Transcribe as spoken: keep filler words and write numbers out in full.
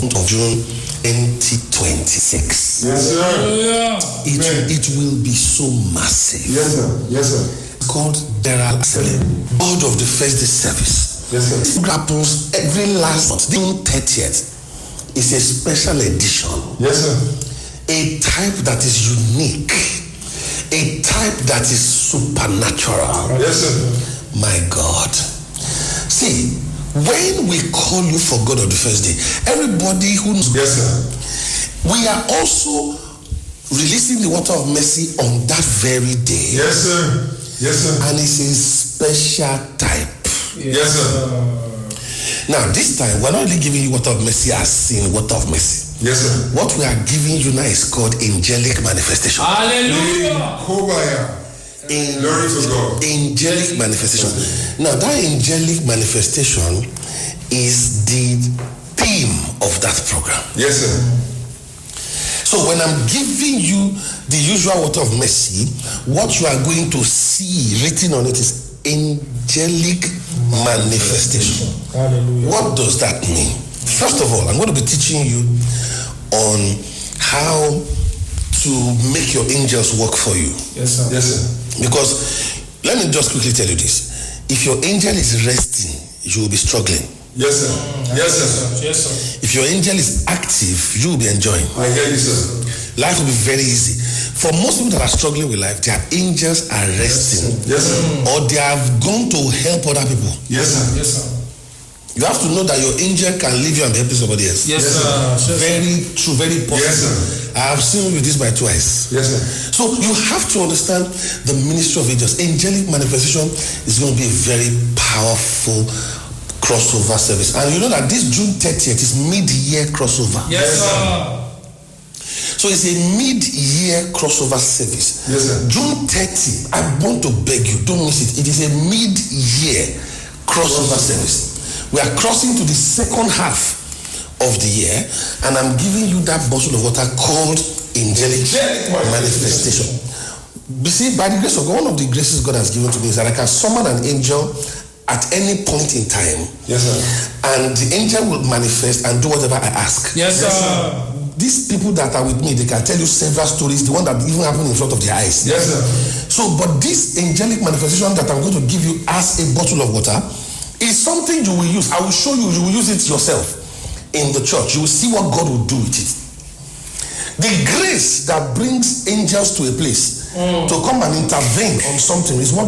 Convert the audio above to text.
of June twenty twenty-six. Yes, sir. It, it will be so massive. Yes, sir. Yes, sir. It's called General Assembly, Board of the First Day Service. Yes, sir. It happens every last month. June thirtieth is a special edition. Yes, sir. A type that is unique. A type that is supernatural. Yes, sir. My God. See, when we call you for God of the first day, everybody who knows, yes, sir, we are also releasing the water of mercy on that very day. Yes, sir. Yes, sir. And it's a special type. Yes, sir. Now, this time, we're not only giving you water of mercy as in water of mercy. Yes, sir. What we are giving you now is called angelic manifestation. Hallelujah. Kobaya. In, Glory to God. Angelic manifestation. Now, that angelic manifestation is the theme of that program. Yes, sir. So when I'm giving you the usual water of mercy, what you are going to see written on it is angelic manifestation. Hallelujah. What does that mean? First of all, I'm going to be teaching you on how to make your angels work for you. Yes, sir. Yes, sir. Because let me just quickly tell you this. If your angel is resting, you will be struggling. Yes, sir. Yes, sir. Yes, sir. If your angel is active, you will be enjoying. I hear you, sir. Life will be very easy. For most people that are struggling with life, their angels are resting. Yes, sir. Or they have gone to help other people. Yes, sir. Yes, sir. You have to know that your angel can leave you and be helping somebody else. Yes, Yes, sir. sir. Very true, very possible. Yes, sir. I have seen you with this by twice. Yes, sir. So you have to understand the ministry of angels. Angelic manifestation is going to be a very powerful crossover service. And you know that this June thirtieth is mid-year crossover. Yes, sir. So it's a mid-year crossover service. Yes, sir. June thirtieth, I want to beg you, don't miss it. It is a mid-year crossover service. We are crossing to the second half of the year, and I'm giving you that bottle of water called angelic manifestation. You see, by the grace of God, one of the graces God has given to me is that I can summon an angel at any point in time. Yes, sir. And the angel will manifest and do whatever I ask. Yes, sir. Yes, sir. These people that are with me, they can tell you several stories, the one that even happened in front of their eyes. Yes, sir. So, but this angelic manifestation that I'm going to give you as a bottle of water is something you will use. I will show you, you will use it yourself in the church. You will see what God will do with it. The grace that brings angels to a place mm. to come and intervene on something is what